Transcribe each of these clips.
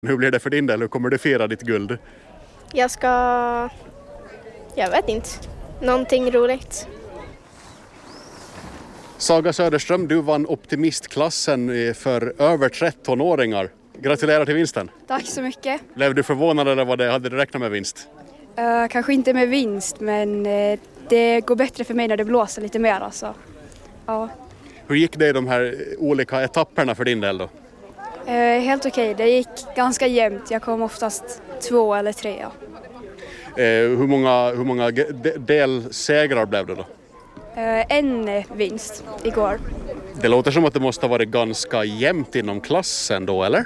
Hur blir det för din del? Hur kommer du fira ditt guld? Jag vet inte. Någonting roligt. Saga Söderström, du vann optimistklassen för över 13-åringar. Gratulerar till vinsten. Tack så mycket. Blev du förvånad eller hade du räknat med vinst? Kanske inte med vinst, men det går bättre för mig när det blåser lite mer. Alltså. Ja. Hur gick det i de här olika etapperna för din del då? Helt okej. Det gick ganska jämnt. Jag kom oftast 2 eller 3. Ja. Hur många delsegrar blev det då? En vinst igår. Det låter som att det måste ha varit ganska jämnt inom klassen då, eller?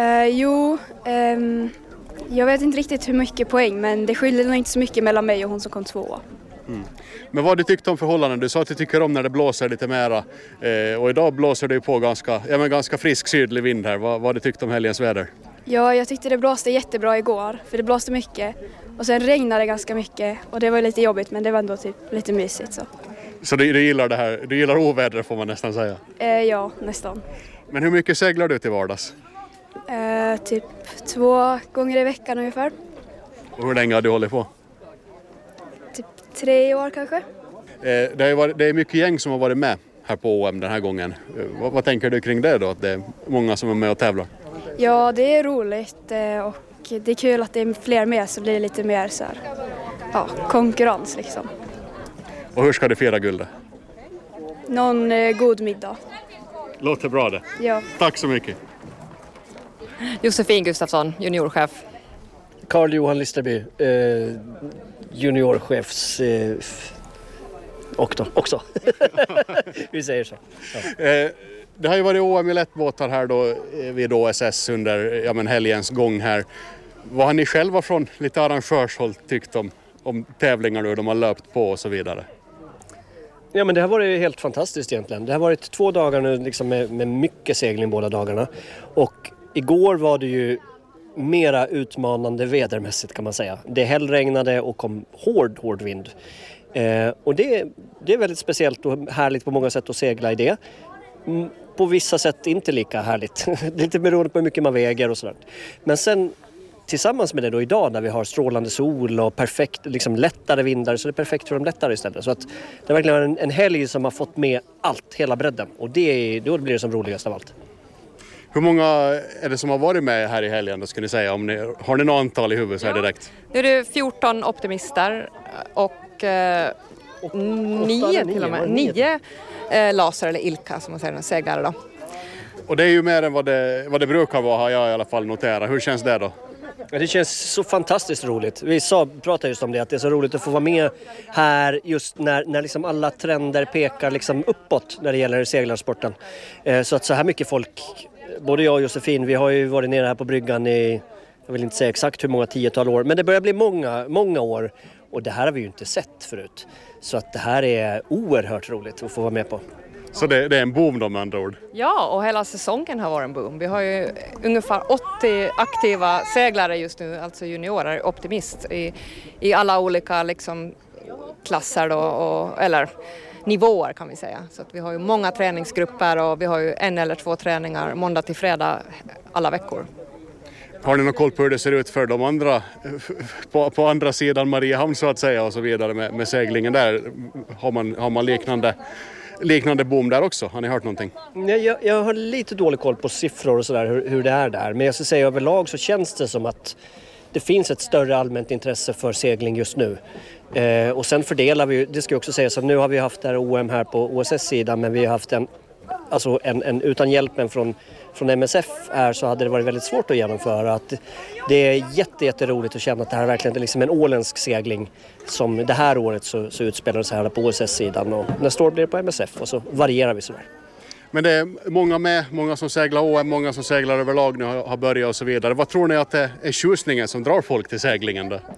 Jag vet inte riktigt hur mycket poäng, men det skiljer nog inte så mycket mellan mig och hon som kom 2. Men vad du tyckte om förhållanden? Du sa att du tycker om när det blåser lite mera. Och idag blåser det ju på ganska frisk sydlig vind här. Vad du tyckte om helgens väder? Ja, jag tyckte det blåste jättebra igår, för det blåste mycket. Och sen regnade det ganska mycket och det var lite jobbigt, men det var ändå typ lite mysigt. Så du gillar det här? Du gillar ovädret får man nästan säga? Ja, nästan. Men hur mycket seglar du till vardags? Typ 2 gånger i veckan ungefär. Och hur länge har du hållit på? Typ 3 år kanske. Det är mycket gäng som har varit med här på OM den här gången. Vad tänker du kring det då? Att det är många som är med och tävlar? Ja, det är roligt och det är kul att det är fler med, så blir det lite mer så här, konkurrens liksom. Och hur ska du fira guldet? Någon god middag. Låter bra det. Ja. Tack så mycket. Josefin Gustafsson, juniorchef. Carl-Johan Listerby, juniorchefs också. Vi säger så. Ja. Det har ju varit OM i lättbåtar här då vid OSS under helgens gång här. Vad har ni själva från lite arrangörshåll tyckt om tävlingar hur de har löpt på och så vidare? Ja, men det har varit helt fantastiskt egentligen. Det har varit 2 dagar nu liksom med mycket segling båda dagarna. Och igår var det ju mera utmanande vädermässigt kan man säga. Det hällregnade och kom hård vind. Och det är väldigt speciellt och härligt på många sätt att segla i det. På vissa sätt inte lika härligt. Lite beroende på hur mycket man väger och sådär. Men sen tillsammans med det då idag när vi har strålande sol och perfekt, liksom lättare vindar, så det är perfekt för de lättare istället. Så att det är verkligen en helg som har fått med allt, hela bredden. Och då blir det som roligast av allt. Hur många är det som har varit med här i helgen då, ska ni säga? Har ni något antal i huvudet så här direkt? Nu är det 14 optimister och 9 till och med. 9 laser eller ilka som man säger, seglare då. Och det är ju mer än vad det brukar vara, har jag i alla fall noterat. Hur känns det då? Ja, det känns så fantastiskt roligt. Vi pratade just om det, att det är så roligt att få vara med här just när liksom alla trender pekar liksom uppåt när det gäller seglarsporten. Så att så här mycket folk, både jag och Josefin, vi har ju varit nere här på bryggan i, jag vill inte säga exakt hur många 10-tal år, men det börjar bli många år och det här har vi ju inte sett förut. Så att det här är oerhört roligt att få vara med på. Så det är en boom då med andra ord? Ja, och hela säsongen har varit en boom. Vi har ju ungefär 80 aktiva seglare just nu, alltså juniorer, optimist i alla olika liksom, klasser då, eller nivåer kan vi säga. Så att vi har ju många träningsgrupper och vi har ju 1 eller 2 träningar måndag till fredag alla veckor. Har ni någon koll på hur det ser ut för de andra på andra sidan Mariehamn så att säga och så vidare med seglingen där? Har man liknande boom där också? Har ni hört någonting? Jag har lite dålig koll på siffror och sådär hur det är där. Men jag ska säga överlag så känns det som att det finns ett större allmänt intresse för segling just nu. Och sen fördelar vi, det ska jag också säga, så nu har vi haft det här OM här på OSS-sidan, men vi har haft en utan hjälpen från MSF här så hade det varit väldigt svårt att genomföra. Att det är jätteroligt att känna att det här verkligen är liksom en åländsk segling som det här året så utspelar sig här på OSS-sidan och nästa år blir det på MSF och så varierar vi sådär. Men det är många som seglar OM, många som seglar överlag nu har börjat och så vidare. Vad tror ni att det är tjusningen som drar folk till seglingen då?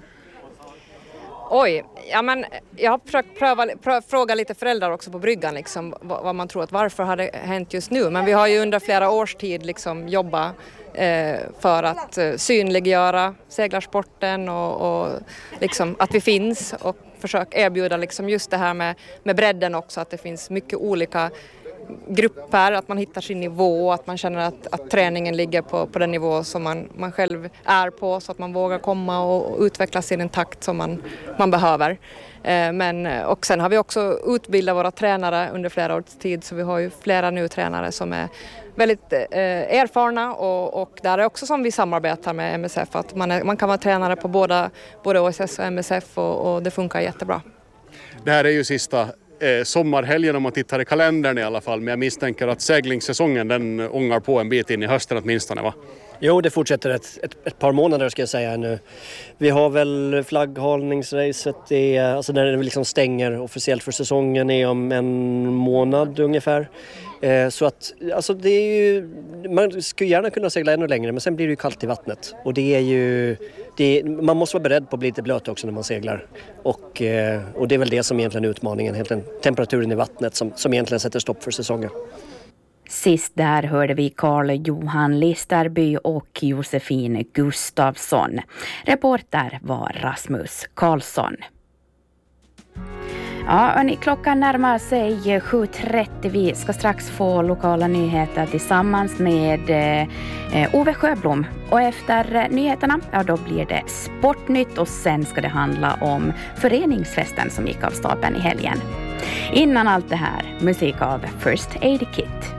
Oj, ja men jag har försökt fråga lite föräldrar också på bryggan liksom, vad man tror att varför har det hänt just nu. Men vi har ju under flera års tid liksom jobbat för att synliggöra seglarsporten och liksom att vi finns och försöka erbjuda liksom just det här med bredden också, att det finns mycket olika grupper, att man hittar sin nivå, att man känner att träningen ligger på den nivå som man själv är på, så att man vågar komma och utvecklas i den takt som man behöver. Och sen har vi också utbildat våra tränare under flera års tid, så vi har ju flera nu tränare som är väldigt erfarna och där är också som vi samarbetar med MSF, att man kan vara tränare på både OSS och MSF och det funkar jättebra. Det här är ju sista sommarhelgen om man tittar i kalendern i alla fall, men jag misstänker att seglingssäsongen den ångar på en bit in i hösten åtminstone, va? Jo, det fortsätter ett par månader ska jag säga nu. Vi har väl flagghalningsracet, alltså när det liksom stänger officiellt för säsongen är om en månad ungefär. Så att alltså det är ju, man skulle gärna kunna segla ännu längre, men sen blir det ju kallt i vattnet. Och det är ju, man måste vara beredd på att bli lite blöt också när man seglar. Och det är väl det som egentligen är utmaningen, egentligen temperaturen i vattnet som egentligen sätter stopp för säsongen. Sist där hörde vi Carl-Johan Listerby och Josefin Gustafsson. Reporter var Rasmus Karlsson. Ja, hörni, klockan närmar sig 7:30. Vi ska strax få lokala nyheter tillsammans med Ove Sjöblom. Och efter nyheterna, ja då blir det Sportnytt och sen ska det handla om föreningsfesten som gick av stapeln i helgen. Innan allt det här, musik av First Aid Kit.